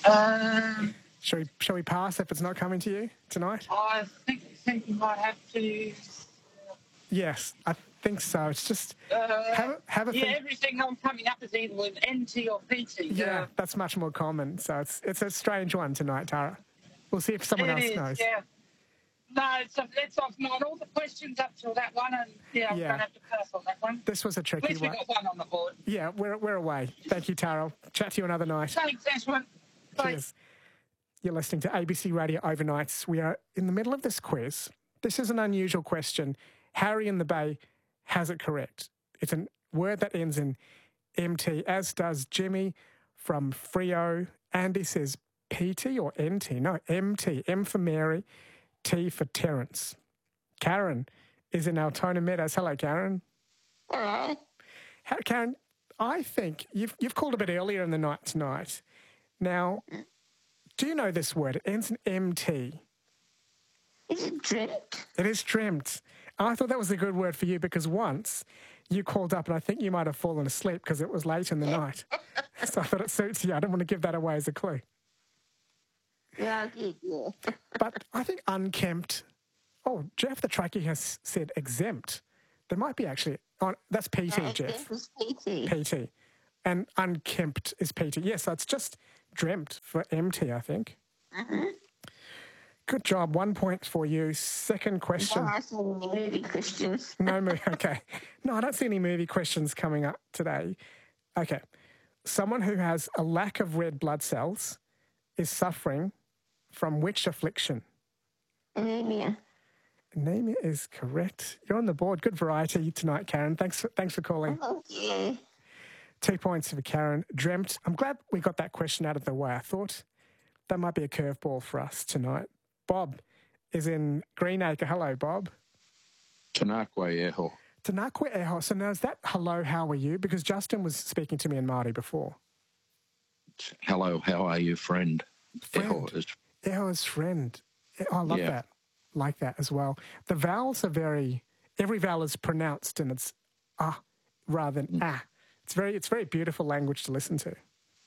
Shall we pass if it's not coming to you tonight? I think you might have to. Yes, I think so. It's just have a think. Everything I'm coming up is either with NT or PT. Yeah, that's much more common. So it's a strange one tonight, Tara. We'll see if someone else knows. Yeah. No, that's off mine. All the questions up till that one, and I'm going to have to pass on that one. This was a tricky one. At least we got one on the board. Yeah, we're away. Thank you, Tara. Chat to you another night. Thanks, Ashwin. Bye. Cheers. You're listening to ABC Radio Overnights. We are in the middle of this quiz. This is an unusual question. Harry in the Bay has it correct. It's a word that ends in MT, as does Jimmy from Frio. Andy says PT or NT. No, MT. M for Mary, T for Terence. Karen is in Altona Meadows. Hello, Karen. Hello. Karen, I think you've called a bit earlier in the night tonight. Now, do you know this word? It ends in MT. Is it dreamt? It is dreamt. I thought that was a good word for you because once you called up and I think you might have fallen asleep because it was late in the night. So I thought it suits you. I don't want to give that away as a clue. Yeah, I did, yeah. But I think unkempt. Oh, Jeff the Truckie has said exempt. There might be actually. Oh, that's PT, Jeff. It PT. PT. And unkempt is PT. Yes, so it's just dreamt for MT, I think. Mm-hmm. Good job. 1 point for you. Second question. No, I saw any movie questions. No movie. Okay. No, I don't see any movie questions coming up today. Okay. Someone who has a lack of red blood cells is suffering from which affliction? Anemia. Anemia is correct. You're on the board. Good variety tonight, Karen. Thanks for calling. Oh, yeah. 2 points for Karen. Dreamt. I'm glad we got that question out of the way. I thought that might be a curveball for us tonight. Bob is in Greenacre. Hello, Bob. Tanakwe eho. Tanakwe eho. So now is that hello, how are you? Because Justin was speaking to me in Māori before. Hello, how are you, friend? Eho is friend. Oh, I love that. Like that as well. The vowels are every vowel is pronounced and it's rather than It's very beautiful language to listen to.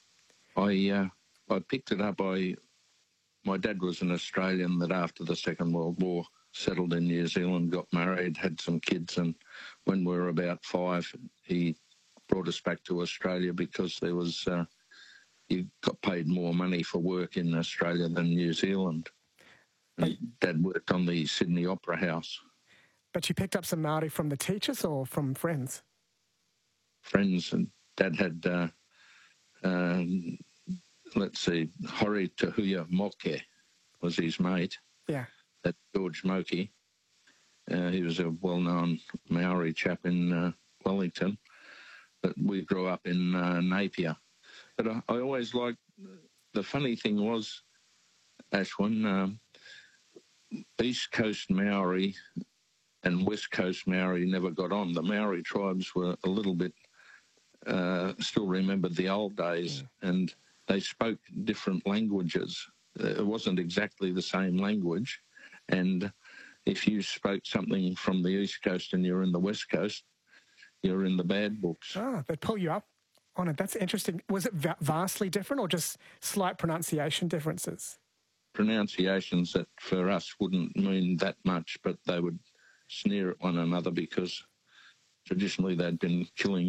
I picked it up. My dad was an Australian that after the Second World War settled in New Zealand, got married, had some kids, and when we were about 5, he brought us back to Australia because there was you got paid more money for work in Australia than New Zealand. And Dad worked on the Sydney Opera House. But you picked up some Māori from the teachers or from friends? Friends, and Dad had, let's see, Hori Tahuya Moke was his mate. Yeah. That's George Moke. He was a well-known Maori chap in Wellington. But we grew up in Napier. But I always liked, the funny thing was, Ashwin, East Coast Maori and West Coast Maori never got on. The Maori tribes were a little bit, still remembered the old days, and they spoke different languages. It wasn't exactly the same language. And if you spoke something from the East Coast and you're in the West Coast, you're in the bad books. Oh, they'd pull you up on it. That's interesting. Was it vastly different or just slight pronunciation differences? Pronunciations that for us wouldn't mean that much, but they would sneer at one another because traditionally they'd been killing,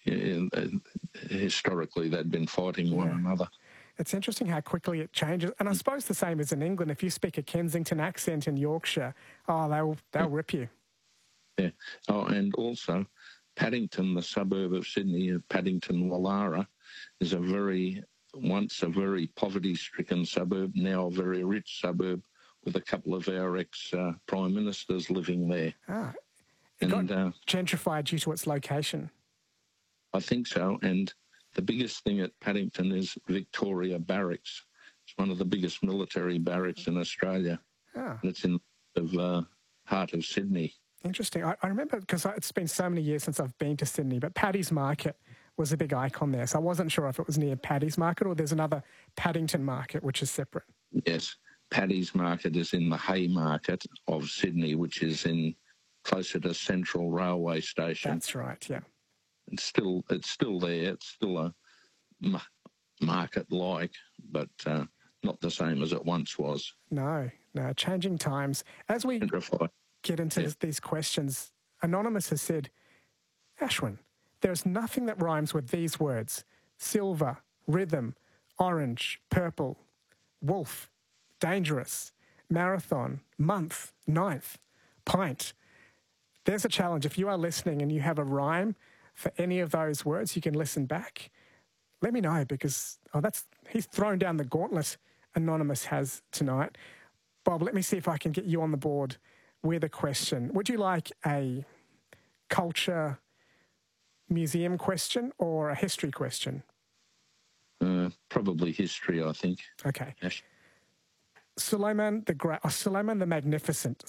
historically they'd been fighting one another. It's interesting how quickly it changes. And I suppose the same as in England. If you speak a Kensington accent in Yorkshire, they'll rip you. Yeah. Oh, and also Paddington, the suburb of Sydney, Paddington Wallara, is once a very poverty-stricken suburb, now a very rich suburb with a couple of our ex-prime ministers living there. It got gentrified due to its location. I think so, and the biggest thing at Paddington is Victoria Barracks. It's one of the biggest military barracks in Australia. And it's in the heart of Sydney. Interesting. I remember, because it's been so many years since I've been to Sydney, but Paddy's Market was a big icon there. So I wasn't sure if it was near Paddy's Market or there's another Paddington Market, which is separate. Yes. Paddy's Market is in the Haymarket of Sydney, which is closer to Central Railway Station. That's right, yeah. It's still there. It's still a market-like, but not the same as it once was. No, changing times. As we get into these questions, Anonymous has said, Ashwin, there is nothing that rhymes with these words: silver, rhythm, orange, purple, wolf, dangerous, marathon, month, ninth, pint. There's a challenge. If you are listening and you have a rhyme for any of those words, you can listen back. Let me know, because he's thrown down the gauntlet Anonymous has tonight. Bob, let me see if I can get you on the board with a question. Would you like a culture museum question or a history question? Probably history, I think. Okay. Yes. Suleiman the Magnificent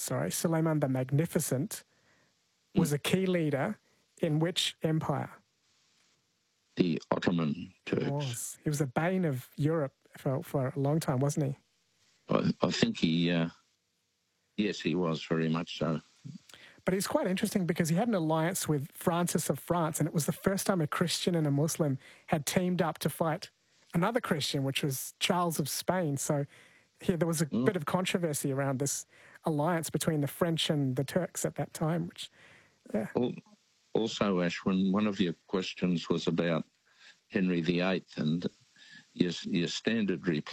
was a key leader in which empire? The Ottoman Turks. He was a bane of Europe for a long time, wasn't he? I think yes, he was, very much so. But he's quite interesting because he had an alliance with Francis of France, and it was the first time a Christian and a Muslim had teamed up to fight another Christian, which was Charles of Spain. So here there was a bit of controversy around this alliance between the French and the Turks at that time, which, yeah. Also, Ashwin, one of your questions was about Henry VIII, and your standard reply